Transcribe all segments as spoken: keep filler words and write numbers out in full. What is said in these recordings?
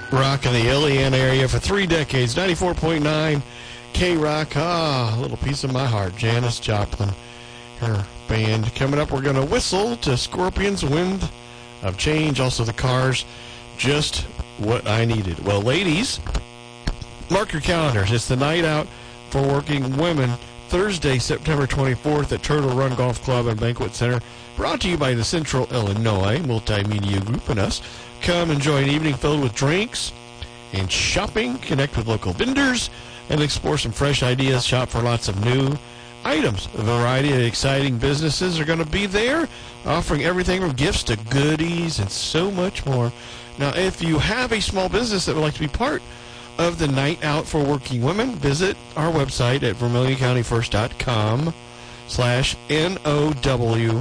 Rocking the Iliana area for three decades. ninety-four point nine K-Rock. Ah, a little piece of my heart. Janis Joplin, her band. Coming up, we're going to whistle to Scorpions' Wind of Change. Also, the Cars, Just What I Needed. Well, ladies, mark your calendars. It's the night out for working women. Thursday, September twenty-fourth at Turtle Run Golf Club and Banquet Center. Brought to you by the Central Illinois Multimedia Group and us. Come enjoy an evening filled with drinks and shopping. Connect with local vendors and explore some fresh ideas. Shop for lots of new items. A variety of exciting businesses are going to be there, offering everything from gifts to goodies and so much more. Now, if you have a small business that would like to be part of the Night Out for Working Women, visit our website at vermilion county first dot com slash N O W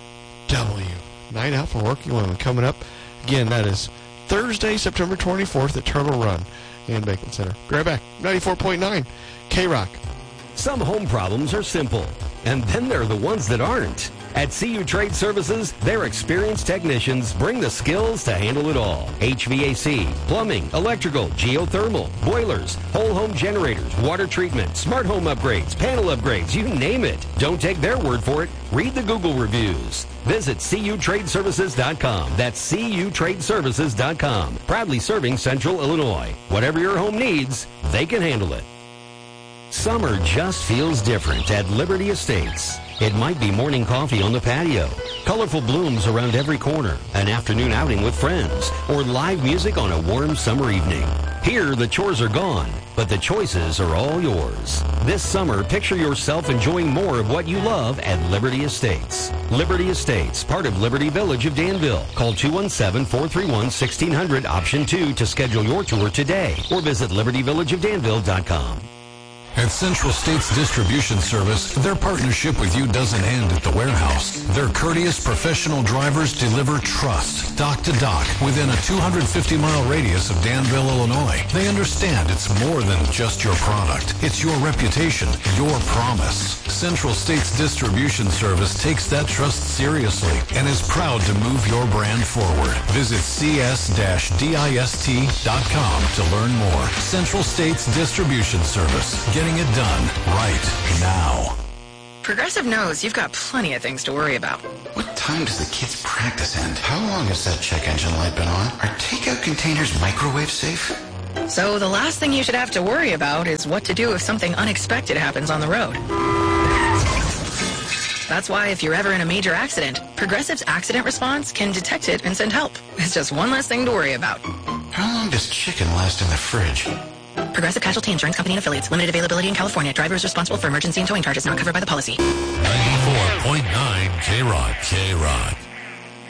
W. Night Out for Working Women coming up. Again, that is Thursday, September twenty-fourth at Turtle Run and Banquet Center. Be right back. ninety-four point nine K-Rock. Some home problems are simple, and then there are the ones that aren't. At C U Trade Services, their experienced technicians bring the skills to handle it all. H V A C, plumbing, electrical, geothermal, boilers, whole home generators, water treatment, smart home upgrades, panel upgrades, you name it. Don't take their word for it. Read the Google reviews. Visit C U trade services dot com. That's C U trade services dot com. Proudly serving Central Illinois. Whatever your home needs, they can handle it. Summer just feels different at Liberty Estates. It might be morning coffee on the patio, colorful blooms around every corner, an afternoon outing with friends, or live music on a warm summer evening. Here, the chores are gone, but the choices are all yours. This summer, picture yourself enjoying more of what you love at Liberty Estates. Liberty Estates, part of Liberty Village of Danville. Call two one seven, four three one, one six zero zero, option two to schedule your tour today, or visit liberty village of danville dot com. At Central States Distribution Service, their partnership with you doesn't end at the warehouse. Their courteous professional drivers deliver trust, dock to dock, within a two hundred fifty mile radius of Danville, Illinois. They understand it's more than just your product. It's your reputation, your promise. Central States Distribution Service takes that trust seriously and is proud to move your brand forward. Visit c s dash dist dot com to learn more. Central States Distribution Service. Getting it done right now. Progressive knows you've got plenty of things to worry about. What time does the kids' practice end? How long has that check engine light been on? Are takeout containers microwave safe? So the last thing you should have to worry about is what to do if something unexpected happens on the road. That's why if you're ever in a major accident, Progressive's accident response can detect it and send help. It's just one less thing to worry about. How long does chicken last in the fridge? Progressive Casualty Insurance Company and Affiliates. Limited availability in California. Driver is responsible for emergency and towing charges not covered by the policy. ninety-four point nine K-Rock. K-Rock.